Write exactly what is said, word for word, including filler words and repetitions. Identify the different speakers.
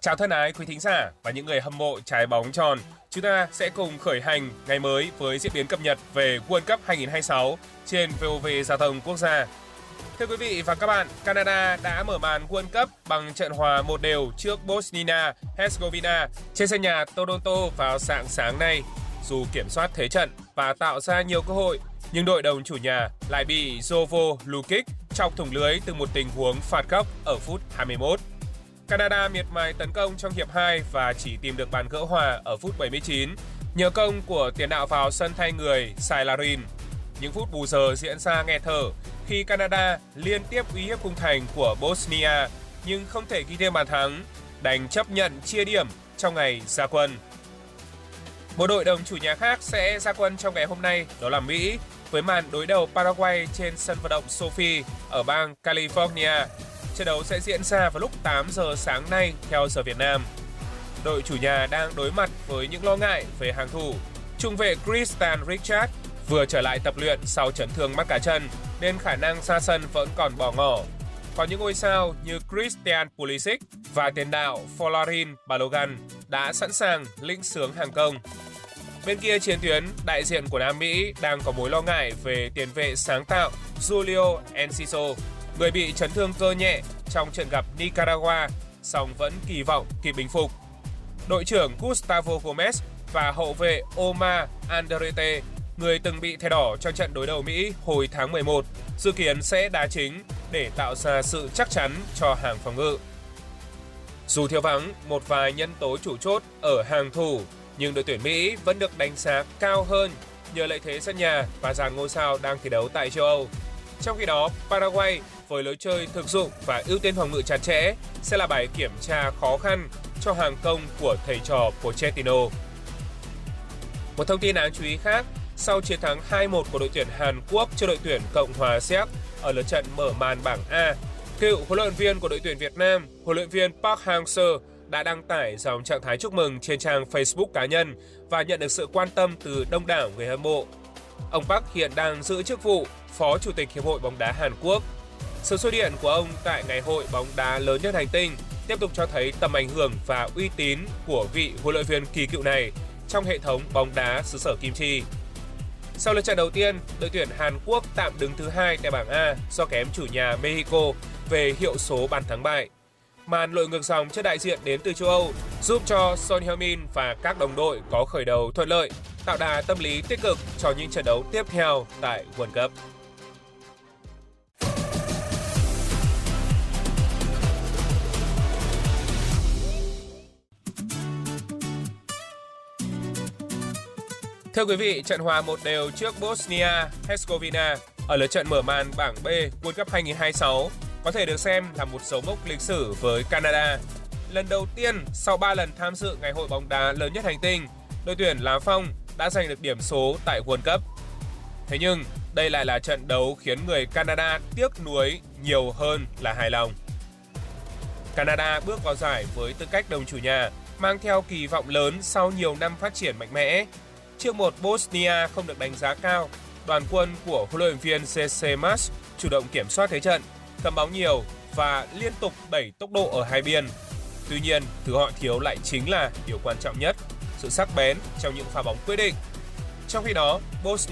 Speaker 1: Chào thân ái quý thính giả và những người hâm mộ trái bóng tròn. Chúng ta sẽ cùng khởi hành ngày mới với diễn biến cập nhật về World Cup hai không hai sáu trên vê o vê Giao thông Quốc gia. Thưa quý vị và các bạn, Canada đã mở màn World Cup bằng trận hòa một đều trước Bosnia-Herzegovina trên sân nhà Toronto vào sáng sáng nay. Dù kiểm soát thế trận và tạo ra nhiều cơ hội, nhưng đội đồng chủ nhà lại bị Jovo Lukic chọc thủng lưới từ một tình huống phạt góc ở phút hai mươi mốt. Canada miệt mài tấn công trong hiệp hai và chỉ tìm được bàn gỡ hòa ở phút bảy mươi chín nhờ công của tiền đạo vào sân thay người Sailarin. Những phút bù giờ diễn ra nghẹt thở khi Canada liên tiếp uy hiếp khung thành của Bosnia nhưng không thể ghi thêm bàn thắng, đành chấp nhận chia điểm trong ngày ra quân. Một đội đồng chủ nhà khác sẽ ra quân trong ngày hôm nay, đó là Mỹ, với màn đối đầu Paraguay trên sân vận động Sophie ở bang California. Trận đấu sẽ diễn ra vào lúc tám giờ sáng nay theo giờ Việt Nam. Đội chủ nhà đang đối mặt với những lo ngại về hàng thủ. Trung vệ Christian Richard vừa trở lại tập luyện sau chấn thương mắt cá chân nên khả năng ra sân vẫn còn bỏ ngỏ. Còn những ngôi sao như Christian Pulisic và tiền đạo Folarin Balogun đã sẵn sàng lĩnh xướng hàng công. Bên kia chiến tuyến, đại diện của Nam Mỹ đang có mối lo ngại về tiền vệ sáng tạo Julio Enciso, người bị chấn thương cơ nhẹ trong trận gặp Nicaragua, song vẫn kỳ vọng kịp bình phục. Đội trưởng Gustavo Gomez và hậu vệ Omar Andrete, người từng bị thẻ đỏ trong trận đối đầu Mỹ hồi tháng mười một, dự kiến sẽ đá chính để tạo ra sự chắc chắn cho hàng phòng ngự. Dù thiếu vắng một vài nhân tố chủ chốt ở hàng thủ, nhưng đội tuyển Mỹ vẫn được đánh giá cao hơn nhờ lợi thế sân nhà và dàn ngôi sao đang thi đấu tại châu Âu. Trong khi đó, Paraguay với lối chơi thực dụng và ưu tiên phòng ngự chặt chẽ sẽ là bài kiểm tra khó khăn cho hàng công của thầy trò Pochettino. Một thông tin đáng chú ý khác, sau chiến thắng hai một của đội tuyển Hàn Quốc trước đội tuyển Cộng hòa Séc ở lượt trận mở màn bảng A, cựu huấn luyện viên của đội tuyển Việt Nam, huấn luyện viên Park Hang-seo đã đăng tải dòng trạng thái chúc mừng trên trang Facebook cá nhân và nhận được sự quan tâm từ đông đảo người hâm mộ. Ông Park hiện đang giữ chức vụ Phó Chủ tịch Hiệp hội bóng đá Hàn Quốc. Sự xuất hiện của ông tại ngày hội bóng đá lớn nhất hành tinh tiếp tục cho thấy tầm ảnh hưởng và uy tín của vị huấn luyện viên kỳ cựu này trong hệ thống bóng đá xứ sở Kim Chi. Sau lượt trận đầu tiên, đội tuyển Hàn Quốc tạm đứng thứ hai tại bảng A do kém chủ nhà Mexico về hiệu số bàn thắng bại. Màn lội ngược dòng trước đại diện đến từ châu Âu giúp cho Son Heung-min và các đồng đội có khởi đầu thuận lợi, tạo đà tâm lý tích cực cho những trận đấu tiếp theo tại World Cup. Thưa quý vị, trận hòa một đều trước Bosnia-Herzegovina ở lượt trận mở màn bảng B World Cup hai không hai sáu có thể được xem là một dấu mốc lịch sử với Canada. Lần đầu tiên sau ba lần tham dự ngày hội bóng đá lớn nhất hành tinh, đội tuyển Lá Phong đã giành được điểm số tại World Cup. Thế nhưng, đây lại là trận đấu khiến người Canada tiếc nuối nhiều hơn là hài lòng. Canada bước vào giải với tư cách đồng chủ nhà, mang theo kỳ vọng lớn sau nhiều năm phát triển mạnh mẽ. Trước một Bosnia không được đánh giá cao, đoàn quân của huấn luyện viên xê xê Mas chủ động kiểm soát thế trận, cầm bóng nhiều và liên tục đẩy tốc độ ở hai biên. Tuy nhiên, thứ họ thiếu lại chính là điều quan trọng nhất, sự sắc bén trong những pha bóng quyết định. Trong khi đó, Bosnia